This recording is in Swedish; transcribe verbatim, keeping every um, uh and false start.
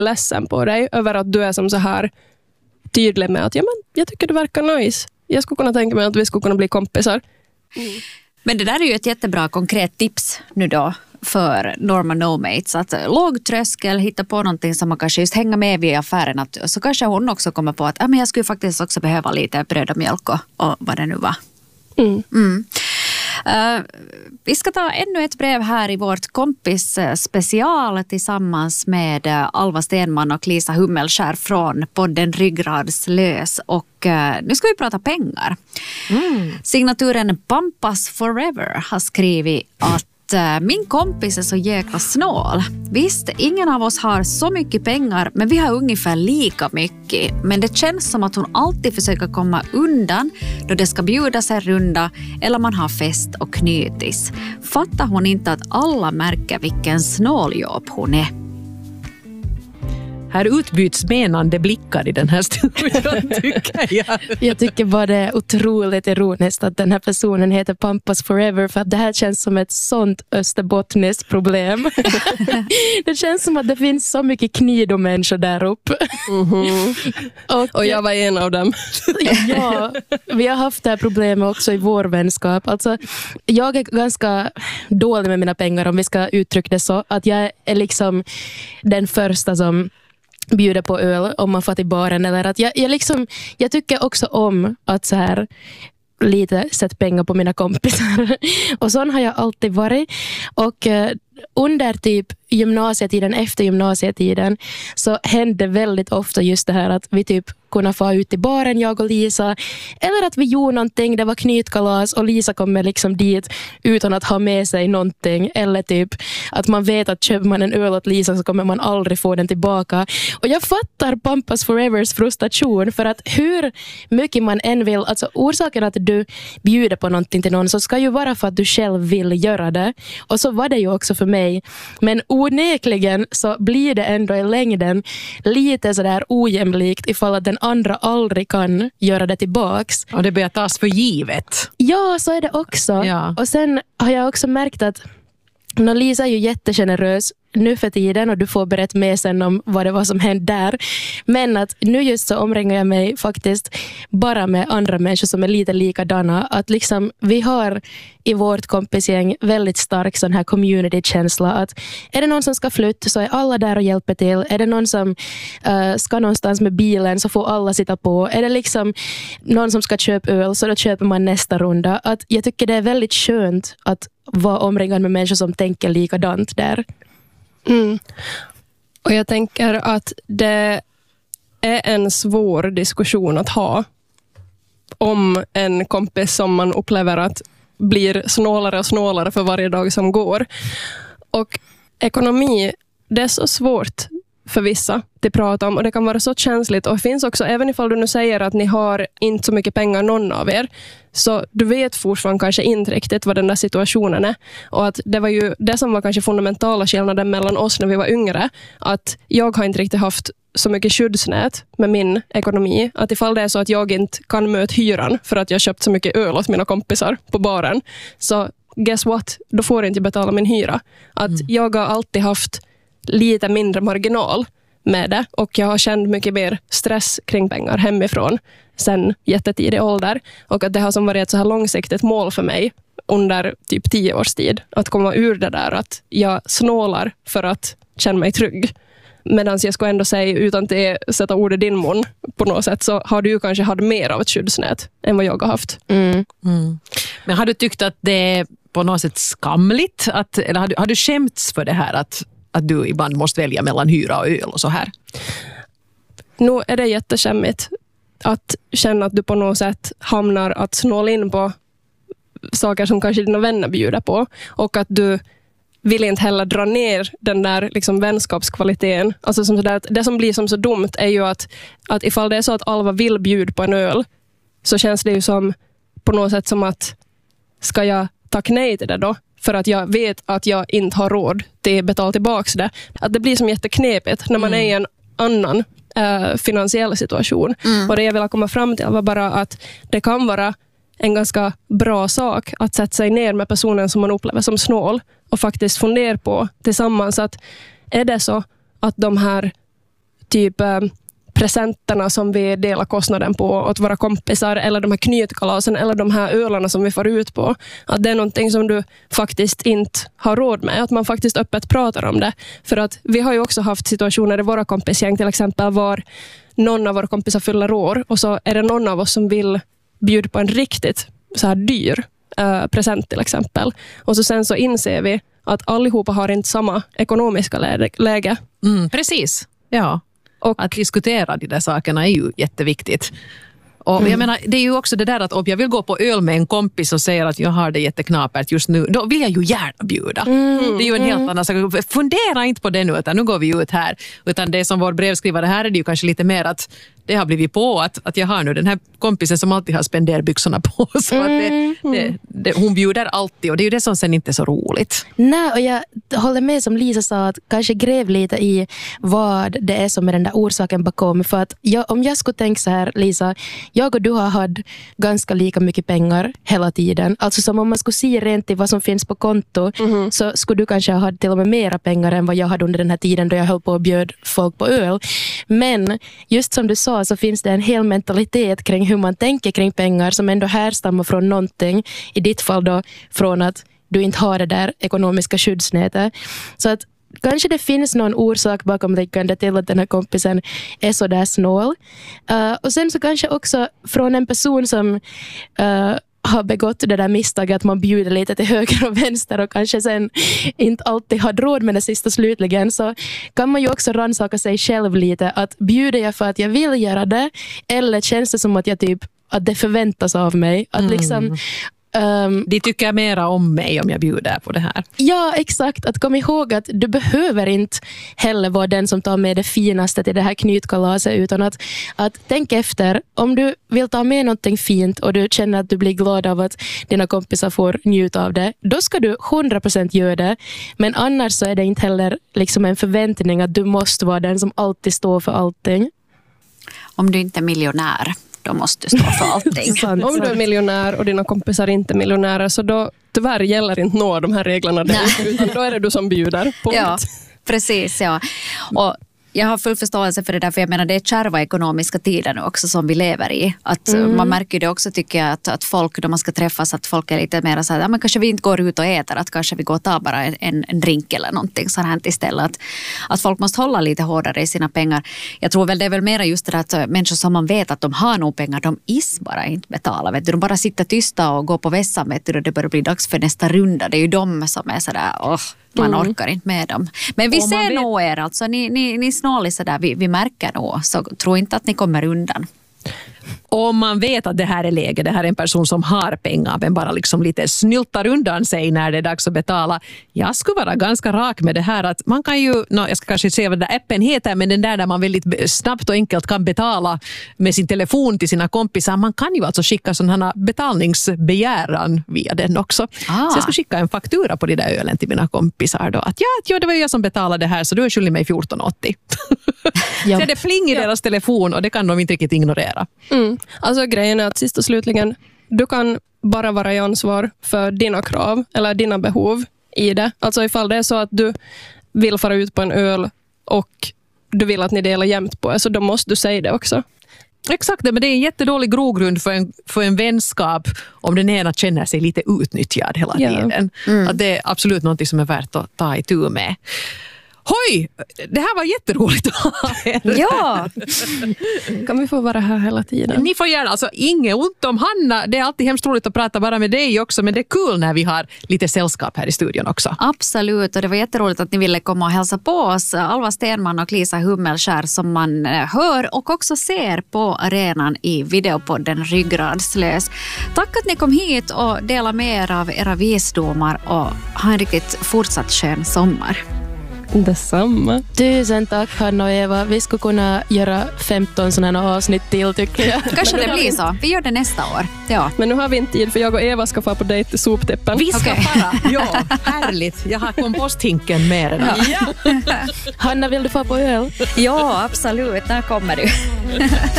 ledsen på dig över att du är som så här tydlig med att ja, men jag tycker du verkar nice. Jag skulle kunna tänka mig att vi skulle kunna bli kompisar. Mm. Men det där är ju ett jättebra konkret tips nu då för Norma No-mates. Att låg tröskel, hitta på någonting som man kanske just hänger med vid affären. Att, så kanske hon också kommer på att ah, men jag skulle faktiskt också behöva lite bröd och mjölk och, och vad det nu var. Mm. Mm. Uh, vi ska ta ännu ett brev här i vårt kompis special tillsammans med Alva Stenman och Lisa Hummelskär från podden Ryggradslös. Och uh, nu ska vi prata pengar. Mm. Signaturen Pampas Forever har skrivit att min kompis är så jäkla snål. Visst, ingen av oss har så mycket pengar, men vi har ungefär lika mycket. Men det känns som att hon alltid försöker komma undan då det ska bjuda sig runda eller man har fest och knytis. Fattar hon inte att alla märker vilken snåljobb hon är? Här utbyts menande blickar i den här studion, tycker jag. Jag tycker bara det är otroligt ironiskt att den här personen heter Pampas Forever, för att det här känns som ett sånt österbottniskt problem. Det känns som att det finns så mycket knidomänniskor där uppe. Mm-hmm. Och, och jag var en av dem. Ja, vi har haft det här problemet också i vår vänskap. Alltså, jag är ganska dålig med mina pengar, om vi ska uttrycka det så. Att jag är liksom den första som bjuder på öl om man får till baren, eller att jag, jag liksom jag tycker också om att så här lite sätta pengar på mina kompisar. Och sån har jag alltid varit. Och eh, under typ gymnasietiden, efter gymnasietiden, så hände väldigt ofta just det här att vi typ kunde få ut till baren, jag och Lisa, eller att vi gjorde någonting, det var knytkalas och Lisa kommer liksom dit utan att ha med sig någonting, eller typ att man vet att köper man en öl åt Lisa så kommer man aldrig få den tillbaka. Och jag fattar Pampas Forevers frustration, för att hur mycket man än vill, alltså orsaken att du bjuder på någonting till någon så ska ju vara för att du själv vill göra det, och så var det ju också för mig. Men onekligen så blir det ändå i längden lite sådär ojämlikt ifall att den andra aldrig kan göra det tillbaks. Och det börjar tas för givet. Ja, så är det också. Ja. Och sen har jag också märkt att Lisa är ju jättegenerös nu för tiden, och du får berätta med sen om vad det var som hände där. Men att nu just så omringar jag mig faktiskt bara med andra människor som är lite likadana. Att liksom vi har i vårt kompisgäng väldigt stark sån här community-känsla. Att är det någon som ska flytta så är alla där och hjälper till. Är det någon som uh, ska någonstans med bilen så får alla sitta på. Är det liksom någon som ska köpa öl så då köper man nästa runda. Att jag tycker det är väldigt skönt att vara omringad med människor som tänker likadant där. Mm. Och jag tänker att det är en svår diskussion att ha om en kompis som man upplever att blir snålare och snålare för varje dag som går. Och ekonomi, det är så svårt för vissa att prata om, och det kan vara så känsligt, och det finns också, även ifall du nu säger att ni har inte så mycket pengar någon av er, så du vet fortfarande kanske inte riktigt vad den där situationen är, och att det var ju det som var kanske fundamentala skillnaden mellan oss när vi var yngre, att jag har inte riktigt haft så mycket skyddsnät med min ekonomi, att ifall det är så att jag inte kan möta hyran för att jag köpt så mycket öl åt mina kompisar på baren, så guess what, då får jag inte betala min hyra. Att mm. jag har alltid haft lite mindre marginal med det, och jag har känt mycket mer stress kring pengar hemifrån sen jättetidig ålder, och att det har som varit ett så här långsiktigt mål för mig under typ tio års tid att komma ur det där att jag snålar för att känna mig trygg. Medan jag ska ändå säga, utan att sätta ord i din mun på något sätt, så har du ju kanske haft mer av ett skyddsnät än vad jag har haft. Mm. Mm. Men har du tyckt att det är på något sätt skamligt? Att, eller har du, har du skämts för det här att att du ibland måste välja mellan hyra och öl och så här? Nu är det jätteskämmigt att känna att du på något sätt hamnar att snåla in på saker som kanske dina vänner bjuder på, och att du vill inte heller dra ner den där liksom vänskapskvaliteten. Alltså som så där, det som blir som så dumt är ju att, att ifall det är så att Alva vill bjuda på en öl, så känns det ju som på något sätt som att ska jag tacka nej till det då? För att jag vet att jag inte har råd till betala tillbaka det. Att det blir som jätteknepigt när man mm. är i en annan äh, finansiell situation. Mm. Och det jag vill komma fram till var bara att det kan vara en ganska bra sak att sätta sig ner med personen som man upplever som snål och faktiskt fundera på tillsammans att är det så att de här typ äh, presenterna som vi delar kostnaden på åt våra kompisar, eller de här knytkalasen eller de här ölarna som vi får ut på, att det är någonting som du faktiskt inte har råd med, att man faktiskt öppet pratar om det. För att vi har ju också haft situationer i våra kompisgäng till exempel var någon av våra kompisar fyller år och så är det någon av oss som vill bjuda på en riktigt så här dyr uh, present till exempel. Och så sen så inser vi att allihopa har inte samma ekonomiska läge. Mm, precis, ja. Och att diskutera de där sakerna är ju jätteviktigt. Och mm. jag menar, det är ju också det där att om jag vill gå på öl med en kompis och säger att jag har det jätteknapert just nu, då vill jag ju gärna bjuda. Mm. Det är ju en helt annan sak. Fundera inte på det nu, utan nu går vi ut här. Utan det som vår brevskrivare här är det ju kanske lite mer att det har blivit på att, att jag har nu den här kompisen som alltid har spenderbyxorna på. Så att det, det, det, hon bjuder alltid och det är ju det som sen inte är så roligt. Nej, och jag håller med som Lisa sa att kanske gräv lite i vad det är som är den där orsaken bakom. För att jag, om jag skulle tänka så här, Lisa, jag och du har haft ganska lika mycket pengar hela tiden. Alltså som om man skulle se rent i vad som finns på konto mm-hmm. så skulle du kanske ha haft till och med mera pengar än vad jag hade under den här tiden då jag höll på och bjöd folk på öl. Men just som du sa så finns det en hel mentalitet kring hur man tänker kring pengar som ändå härstammar från någonting. I ditt fall då från att du inte har det där ekonomiska skyddsnätet. Så att kanske det finns någon orsak bakom tänkande till att den här kompisen är så där snål. Uh, och sen så kanske också från en person som uh, har begått det där misstaget att man bjuder lite till höger och vänster och kanske sen inte alltid har råd med det sista slutligen, så kan man ju också rannsaka sig själv lite, att bjuder jag för att jag vill göra det eller känns det som att jag typ att det förväntas av mig att mm. liksom Um, de tycker mera om mig om jag bjuder på det här. Ja, exakt. Att komma ihåg att du behöver inte heller vara den som tar med det finaste till det här knytkalaset, utan att, att tänk efter. Om du vill ta med någonting fint och du känner att du blir glad av att dina kompisar får njuta av det, då ska du hundra procent göra det. Men annars så är det inte heller liksom en förväntning att du måste vara den som alltid står för allting. Om du inte är miljonär, då måste du stå för allting. sant, Om du är miljonär och dina kompisar inte är miljonärer, så då tyvärr gäller inte några av de här reglerna där, utan då är det du som bjuder. Punkt. Ja, precis. Ja. Och jag har full förståelse för det där, för jag menar det är kärva ekonomiska tider nu också som vi lever i. Att mm. man märker det också, tycker jag, att, att folk, då man ska träffas, att folk är lite mer så här, ja, men kanske vi inte går ut och äter, att kanske vi går och tar bara en, en drink eller någonting sånt här istället. Att, att folk måste hålla lite hårdare i sina pengar. Jag tror väl det är väl mer just det att människor som man vet att de har nog pengar, de is bara inte betala. Vet du? De bara sitter tysta och går på vässan, vet du, och det börjar bli dags för nästa runda. Det är ju de som är sådär, åh. Man mm. orkar inte med dem. Men vi ser vet... nog er, alltså ni, ni, ni snålisar där, vi, vi märker nog. Så tro inte att ni kommer undan. Om man vet att det här är läge, det här är en person som har pengar men bara liksom lite snyltar undan sig när det är dags att betala. Jag skulle vara ganska rak med det här att man kan ju, no, jag ska kanske se vad den där appen heter, men den där där man väldigt snabbt och enkelt kan betala med sin telefon till sina kompisar. Man kan ju alltså skicka sådana betalningsbegäran via den också. Ah. Så jag ska skicka en faktura på de där ölen till mina kompisar då. Att ja, ja, det var jag som betalade det här, så du är skyldig mig fjorton åttio. Ja. Så är det pling i deras telefon och det kan de inte riktigt ignorera. Mm. Alltså grejen är att sist och slutligen, du kan bara vara i ansvar för dina krav eller dina behov i det. Alltså ifall det är så att du vill fara ut på en öl och du vill att ni delar jämnt på det, så då måste du säga det också. Exakt, men det är en jättedålig grogrund för en, för en vänskap om den ena känner sig lite utnyttjad hela tiden. Ja. Mm. Att det är absolut något som är värt att ta i tur med. Hoj, det här var jätteroligt att ha er. Ja. Kan vi få vara här hela tiden? Ni får gärna, alltså inget ont om Hanna. Det är alltid hemskt roligt att prata bara med dig också, men det är kul när vi har lite sällskap här i studion också. Absolut, och det var jätteroligt att ni ville komma och hälsa på oss. Alva Stenman och Lisa Hummelskär som man hör och också ser på arenan i videopodden Ryggradslös. Tack att ni kom hit och delade med er av era visdomar och ha en riktigt fortsatt skön sommar. Detsamma. Tusen tack Hanna och Eva. Vi skulle kunna göra femton sådana avsnitt till, tycker jag. Kanske det blir så. Vi gör det nästa år. Ja. Men nu har vi inte tid, för jag och Eva ska få på dejt till soptippen. Vi ska okay. fara. Ja, härligt. Jag har komposthinken med den. Ja. Hanna, vill du få på öl? Ja, absolut. När kommer du?